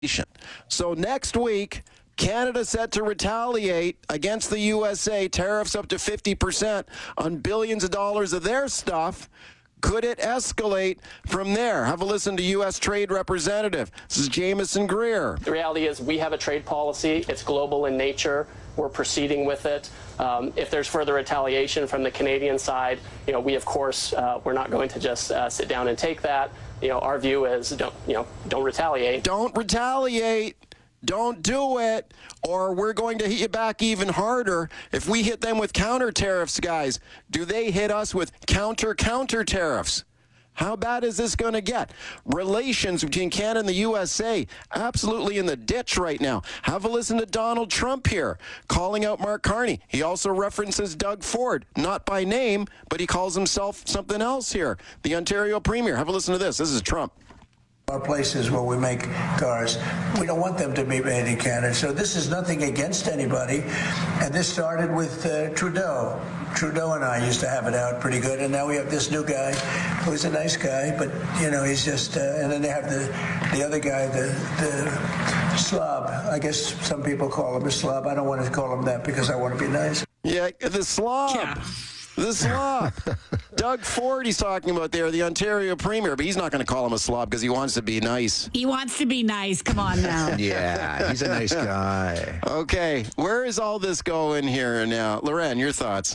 So next week, Canada set to retaliate against the USA, tariffs up to 50% on billions of dollars of their stuff. Could it escalate from there? Have a listen to U.S. Trade Representative. This is Jamieson Greer. The reality is we have a trade policy. It's global in nature. We're proceeding with it. If there's further retaliation from the Canadian side, we, of course, we're not going to just sit down and take that. Our view is don't retaliate. Don't retaliate. Don't do it, or we're going to hit you back even harder. If we hit them with counter tariffs, guys, do they hit us with counter tariffs? How bad is this going to get? Relations between Canada and the USA, absolutely in the ditch right now. Have a listen to Donald Trump here, calling out Mark Carney. He also references Doug Ford, not by name, but he calls himself something else here, the Ontario Premier. Have a listen to this. This is Trump. Our places where we make cars, we don't want them to be made in Canada. So this is nothing against anybody. And this started with Trudeau. Trudeau and I used to have it out pretty good. And now we have this new guy who's a nice guy, but, he's just, and then they have the other guy, the slob. I guess some people call him a slob. I don't want to call him that because I want to be nice. Yeah, the slob. Yeah. The slob. Doug Ford, he's talking about there, the Ontario Premier, but he's not going to call him a slob because he wants to be nice. He wants to be nice. Come on now. Yeah, he's a nice guy. Okay, where is all this going here now? Loren, your thoughts?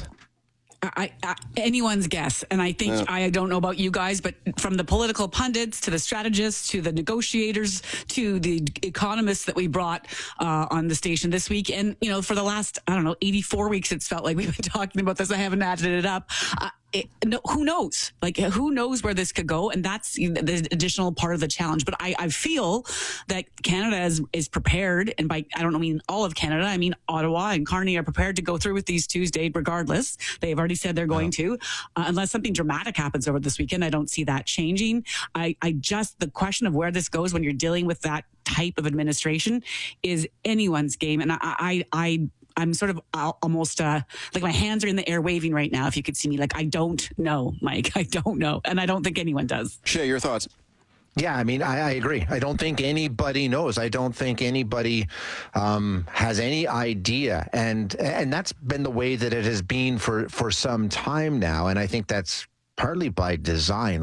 Anyone's guess. And I think, I don't know about you guys, but from the political pundits to the strategists to the negotiators to the economists that we brought on the station this week. And, for the last, 84 weeks, it's felt like we've been talking about this. I haven't added it up. Who knows? Who knows where this could go? And that's the additional part of the challenge. But I feel that Canada is prepared. And I don't mean all of Canada. I mean, Ottawa and Carney are prepared to go through with these Tuesday regardless. They've already said they're going to. Unless something dramatic happens over this weekend, I don't see that changing. The question of where this goes when you're dealing with that type of administration is anyone's game. And I'm sort of almost like my hands are in the air waving right now. If you could see me, I don't know, Mike. I don't know. And I don't think anyone does. Shay, your thoughts? Yeah, I agree. I don't think anybody knows. I don't think anybody has any idea. And that's been the way that it has been for some time now. And I think that's partly by design.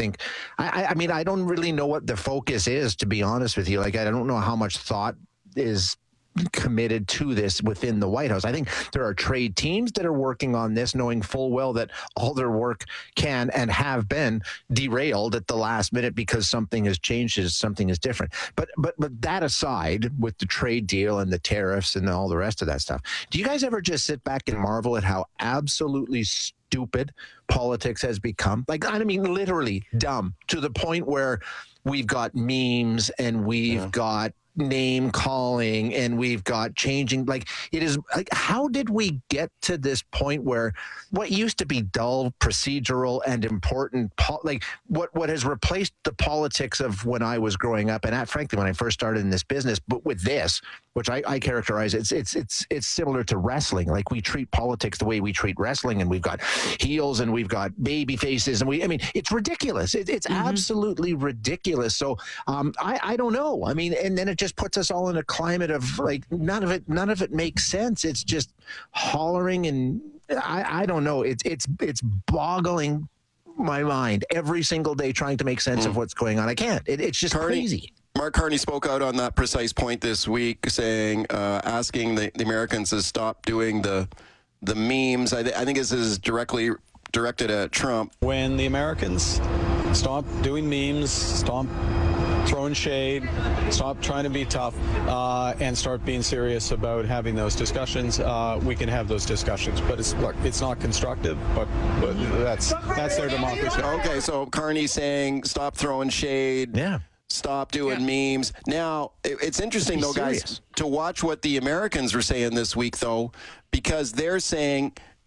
I don't really know what the focus is, to be honest with you. I don't know how much thought is committed to this within the White House. I think there are trade teams that are working on this, knowing full well that all their work can and have been derailed at the last minute because something has changed, something is different. But that aside, with the trade deal and the tariffs and all the rest of that stuff, do you guys ever just sit back and marvel at how absolutely stupid politics has become? Literally dumb, to the point where we've got memes and we've got name calling and we've got changing. How did we get to this point where what used to be dull, procedural, and important, what has replaced the politics of when I was growing up, and frankly when I first started in this business, but with this, which I characterize, it's similar to wrestling. We treat politics the way we treat wrestling, and we've got heels and we've got baby faces, and it's ridiculous. It's absolutely ridiculous. So I don't know. And then it just puts us all in a climate of none of it makes sense. It's just hollering, and I don't know. It's boggling my mind every single day trying to make sense of what's going on. I can't. It's just crazy. Mark Carney spoke out on that precise point this week, saying, asking the Americans to stop doing the memes. I think this is directly directed at Trump. When the Americans stop doing memes, stop throwing shade, stop trying to be tough, and start being serious about having those discussions, we can have those discussions. But it's not constructive, but that's their democracy. Okay, so Carney's saying stop throwing shade. Yeah. Stop doing memes. Now, it's interesting, though, guys, to watch what the Americans were saying this week, though, because they're saying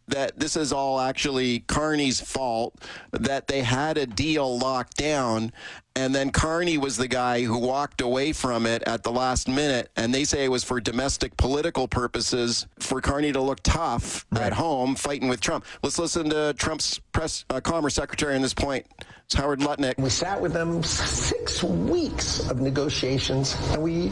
that this is all actually Carney's fault, that they had a deal locked down, and then Carney was the guy who walked away from it at the last minute, and they say it was for domestic political purposes, for Carney to look tough at home fighting with Trump. Let's listen to Trump's Commerce Secretary on this point. It's Howard Lutnick. We sat with them 6 weeks of negotiations, and we